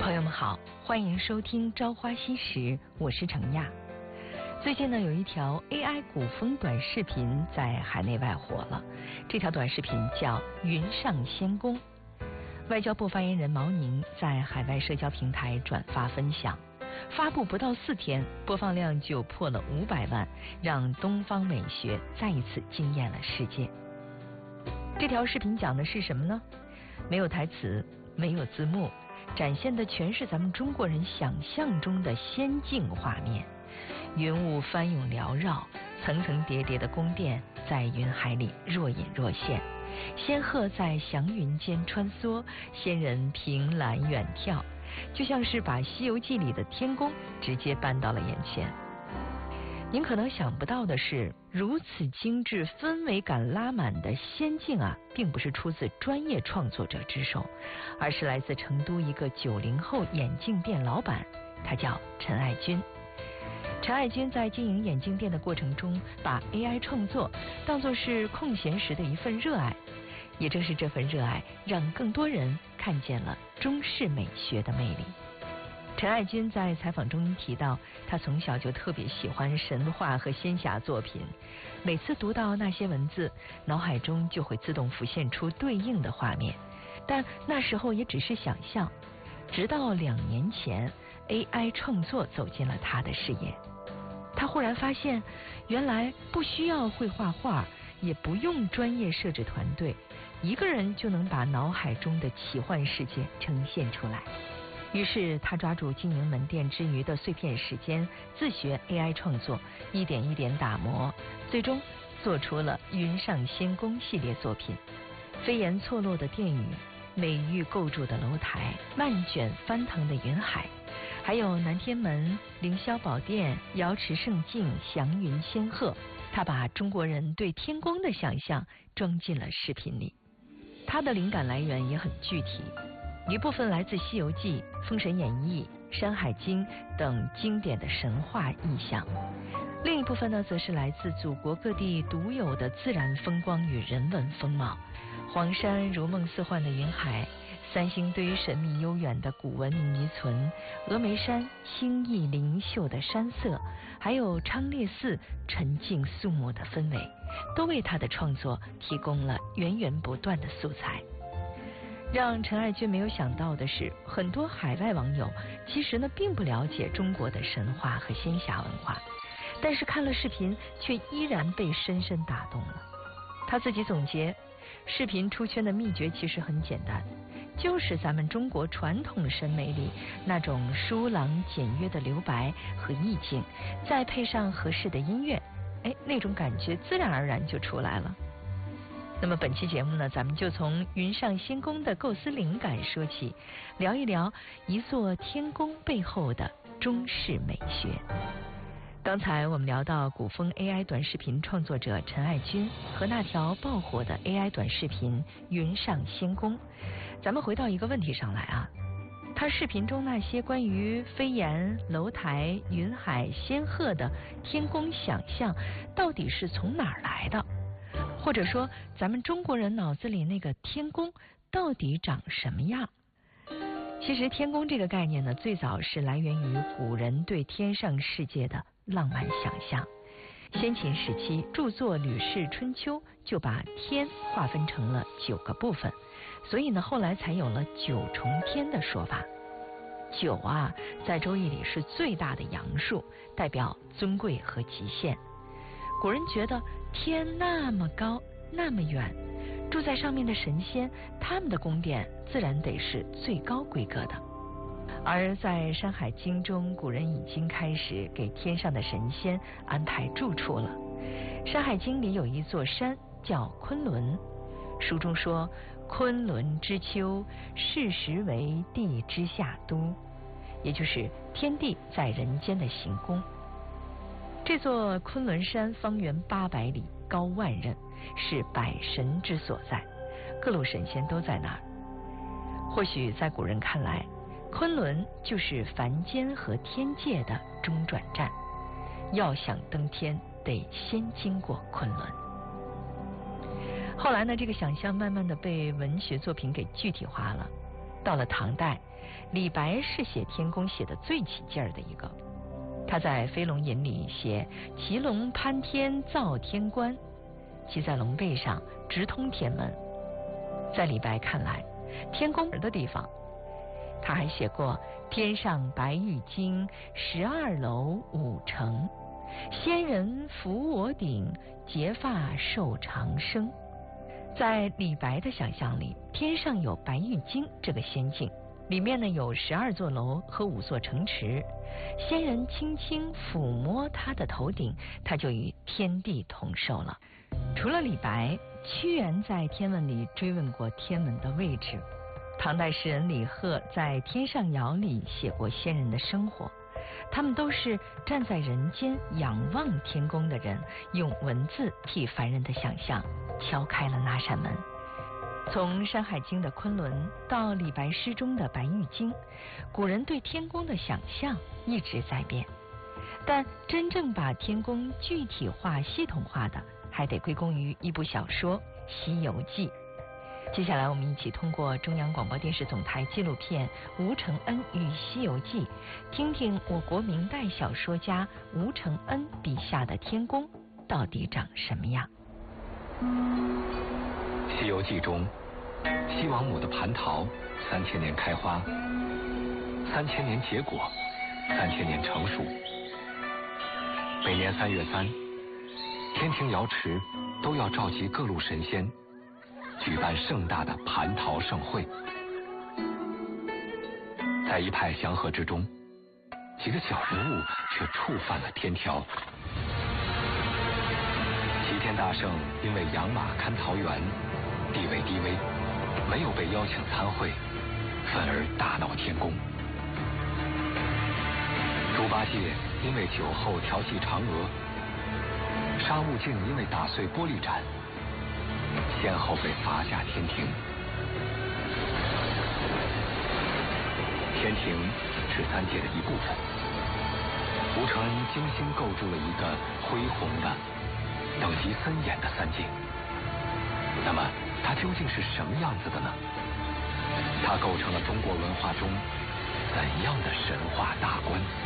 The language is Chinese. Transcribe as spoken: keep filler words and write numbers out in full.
朋友们好，欢迎收听《朝花夕拾》，我是程亚。最近呢，有一条 A I 古风短视频在海内外火了。这条短视频叫《云上仙宫》，外交部发言人毛宁在海外社交平台转发分享，发布不到四天，播放量就破了五百万，让东方美学再一次惊艳了世界。这条视频讲的是什么呢？没有台词，没有字幕，展现的全是咱们中国人想象中的仙境画面。云雾翻涌缭绕，层层叠叠的宫殿在云海里若隐若现，仙鹤在祥云间穿梭，仙人凭栏远眺，就像是把《西游记》里的天宫直接搬到了眼前。您可能想不到的是，如此精致、氛围感拉满的仙境啊，并不是出自专业创作者之手，而是来自成都一个九零后眼镜店老板，他叫陈爱军。陈爱军在经营眼镜店的过程中，把 A I 创作当作是空闲时的一份热爱，也正是这份热爱，让更多人看见了中式美学的魅力。陈爱军在采访中提到，他从小就特别喜欢神话和仙侠作品，每次读到那些文字，脑海中就会自动浮现出对应的画面，但那时候也只是想象。直到两年前 A I 创作走进了他的视野，他忽然发现，原来不需要会画画，也不用专业摄制团队，一个人就能把脑海中的奇幻世界呈现出来。于是他抓住经营门店之余的碎片时间，自学 A I 创作，一点一点打磨，最终做出了云上仙宫系列作品。飞檐错落的殿宇，美玉构筑的楼台，漫卷翻腾的云海，还有南天门、凌霄宝殿、瑶池圣境、祥云仙鹤，他把中国人对天宫的想象装进了视频里。他的灵感来源也很具体，一部分来自《西游记》《封神演义》《山海经》等经典的神话意象，另一部分呢，则是来自祖国各地独有的自然风光与人文风貌。黄山如梦似幻的云海，三星堆神秘悠远的古文明遗存，峨眉山星意灵秀的山色，还有昌烈寺沉静肃穆的氛围，都为他的创作提供了源源不断的素材。让陈爱军没有想到的是，很多海外网友其实呢并不了解中国的神话和仙侠文化，但是看了视频却依然被深深打动了。他自己总结，视频出圈的秘诀其实很简单，就是咱们中国传统审美里那种疏朗简约的留白和意境，再配上合适的音乐，哎，那种感觉自然而然就出来了。那么本期节目呢，咱们就从云上仙宫的构思灵感说起，聊一聊一座天宫背后的中式美学。刚才我们聊到古风 A I 短视频创作者陈爱军和那条爆火的 A I 短视频云上仙宫，咱们回到一个问题上来啊，他视频中那些关于飞檐、楼台、云海、仙鹤的天宫想象，到底是从哪儿来的？或者说，咱们中国人脑子里那个天宫到底长什么样？其实天宫这个概念呢，最早是来源于古人对天上世界的浪漫想象。先秦时期著作《吕氏春秋》就把天划分成了九个部分，所以呢后来才有了九重天的说法。九啊，在周易里是最大的阳数，代表尊贵和极限。古人觉得天那么高那么远，住在上面的神仙，他们的宫殿自然得是最高规格的。而在《山海经》中，古人已经开始给天上的神仙安排住处了。《山海经》里有一座山叫昆仑，书中说，昆仑之丘，是时为地之下都，也就是天地在人间的行宫。这座昆仑山方圆八百里，高万仞，是百神之所在，各路神仙都在那儿。或许在古人看来，昆仑就是凡间和天界的中转站，要想登天，得先经过昆仑。后来呢，这个想象慢慢的被文学作品给具体化了。 到了唐代，李白是写天宫写的最起劲儿的一个。他在《飞龙吟》里写骑龙攀天造天关，骑在龙背上直通天门。在李白看来，天宫的地方，他还写过天上白玉京，十二楼五城，仙人扶我顶，结发受长生。在李白的想象里，天上有白玉京这个仙境，里面呢有十二座楼和五座城池，仙人轻轻抚摸他的头顶，他就与天地同寿了。除了李白，屈原在天文里追问过天文的位置。唐代诗人李贺在《天上谣》里写过仙人的生活，他们都是站在人间仰望天宫的人，用文字替凡人的想象敲开了那扇门。从《山海经》的昆仑到李白诗中的白玉京，古人对天宫的想象一直在变，但真正把天宫具体化系统化的，还得归功于一部小说《西游记》。接下来我们一起通过中央广播电视总台纪录片《吴承恩与西游记》，听听我国明代小说家吴承恩笔下的天宫到底长什么样。 西游记中，西王母的蟠桃三千年开花，三千年结果，三千年成熟。每年三月三，天庭瑶池都要召集各路神仙，举办盛大的蟠桃盛会。在一派祥和之中，几个小人物却触犯了天条。齐天大圣因为养马看桃园，地位低微，没有被邀请参会，反而大闹天宫。猪八戒因为酒后调戏嫦娥，沙悟净因为打碎玻璃盏，先后被罚下天庭。天庭是三界的一部分，吴承恩精心构筑了一个恢宏的、等级森严的三界。那么它究竟是什么样子的呢？它构成了中国文化中怎样的神话大观？